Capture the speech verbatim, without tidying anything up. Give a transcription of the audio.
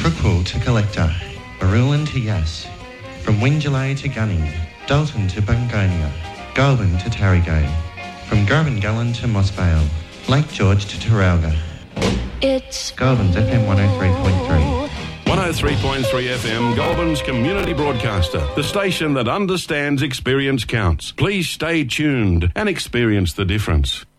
Crookwell to Collector, Marulan to Yass, from Wingelay to Gunning, Dalton to Bungonia, Goulburn to Tarragone, from Gurban to Mossvale, Lake George to Taralga. It's Goulburn's F M one oh three point three. one oh three point three F M, Goulburn's community broadcaster, the station that understands experience counts. Please stay tuned and experience the difference.